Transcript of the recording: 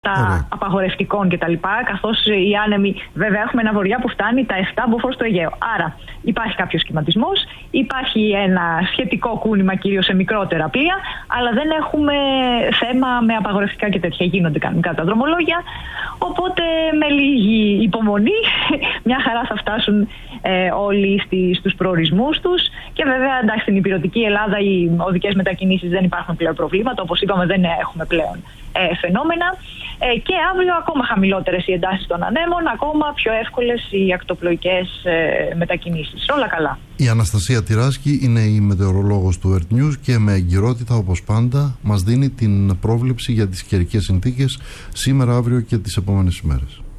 απαγορευτικών κτλ. Καθώς οι άνεμοι, βέβαια, έχουμε ένα βορειά που φτάνει τα 7 μποφόρ στο Αιγαίο. Άρα υπάρχει κάποιος σχηματισμός, υπάρχει ένα σχετικό κούνημα κυρίως σε μικρότερα πλοία, αλλά δεν έχουμε θέμα με απαγορευτικά και τέτοια. Γίνονται κανονικά τα δρομολόγια. Οπότε με λίγη υπομονή, μια χαρά θα φτάσουν όλοι στους προορισμούς τους. Και βέβαια, εντάξει, στην ηπειρωτική Ελλάδα οι οδικές μετακινήσεις δεν υπάρχουν πλέον προβλήματα. Όπως είπαμε, δεν έχουμε πλέον φαινόμενα. Και αύριο ακόμα χαμηλότερες οι εντάσεις των ανέμων, ακόμα πιο εύκολες οι ακτοπλοϊκές μετακινήσεις. Όλα καλά. Η Αναστασία Τυράσκη είναι η μετεωρολόγος του Earth News και με εγκυρότητα, όπως πάντα, μας δίνει την πρόβλεψη για τις καιρικές συνθήκες σήμερα, αύριο και τις επόμενες ημέρες.